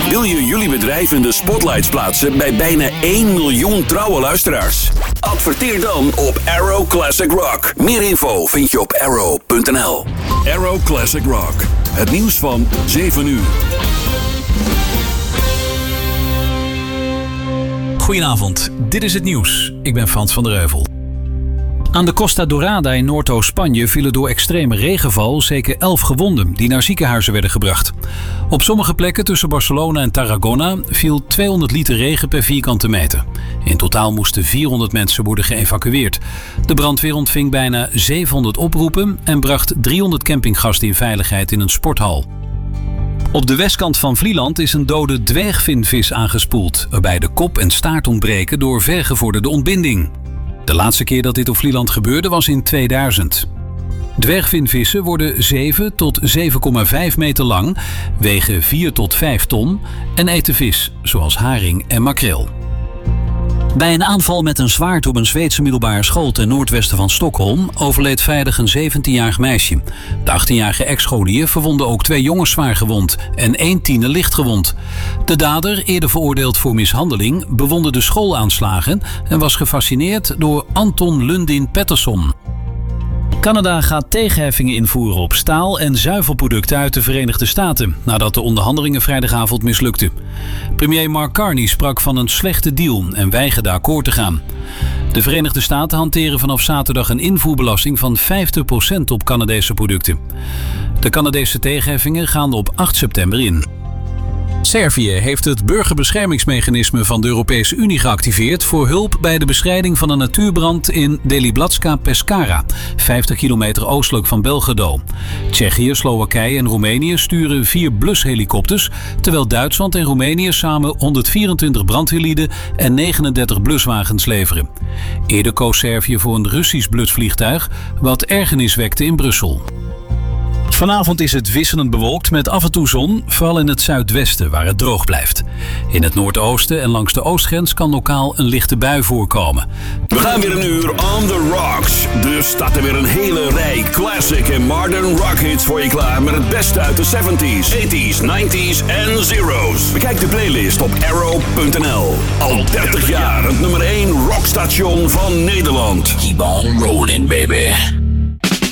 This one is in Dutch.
Wil je jullie bedrijf in de spotlights plaatsen bij bijna 1 miljoen trouwe luisteraars? Adverteer dan op Arrow Classic Rock. Meer info vind je op arrow.nl. Arrow Classic Rock. Het nieuws van 7 uur. Goedenavond, dit is het nieuws. Ik ben Frans van der Heuvel. Aan de Costa Dorada in Noordoost-Spanje vielen door extreme regenval zeker 11 gewonden die naar ziekenhuizen werden gebracht. Op sommige plekken tussen Barcelona en Tarragona viel 200 liter regen per vierkante meter. In totaal moesten 400 mensen worden geëvacueerd. De brandweer ontving bijna 700 oproepen en bracht 300 campinggasten in veiligheid in een sporthal. Op de westkant van Vlieland is een dode dwergvinvis aangespoeld, waarbij de kop en staart ontbreken door vergevorderde ontbinding. De laatste keer dat dit op Vlieland gebeurde was in 2000. Dwergvinvissen worden 7 tot 7,5 meter lang, wegen 4 tot 5 ton en eten vis, zoals haring en makreel. Bij een aanval met een zwaard op een Zweedse middelbare school ten noordwesten van Stockholm overleed vrijdag een 17-jarig meisje. De 18-jarige ex-scholier verwondde ook 2 jongens zwaar gewond en 1 tiener licht gewond. De dader, eerder veroordeeld voor mishandeling, bewonderde de schoolaanslagen en was gefascineerd door Anton Lundin Pettersson. Canada gaat tegenheffingen invoeren op staal- en zuivelproducten uit de Verenigde Staten, nadat de onderhandelingen vrijdagavond mislukten. Premier Mark Carney sprak van een slechte deal en weigerde akkoord te gaan. De Verenigde Staten hanteren vanaf zaterdag een invoerbelasting van 50% op Canadese producten. De Canadese tegenheffingen gaan op 8 september in. Servië heeft het burgerbeschermingsmechanisme van de Europese Unie geactiveerd voor hulp bij de bestrijding van een natuurbrand in Deliblatska Pescara, 50 kilometer oostelijk van Belgrado. Tsjechië, Slowakije en Roemenië sturen 4 blushelikopters, terwijl Duitsland en Roemenië samen 124 brandweerlieden en 39 bluswagens leveren. Eerder koos Servië voor een Russisch blusvliegtuig, wat ergernis wekte in Brussel. Vanavond is het wisselend bewolkt met af en toe zon, vooral in het zuidwesten waar het droog blijft. In het noordoosten en langs de oostgrens kan lokaal een lichte bui voorkomen. We gaan weer een uur on the rocks. Dus staat er weer een hele rij classic en modern rock hits voor je klaar met het beste uit de 70s, 80s, 90s en zeros. Bekijk de playlist op arrow.nl. Al 30 jaar het nummer 1 rockstation van Nederland. Keep on rolling, baby.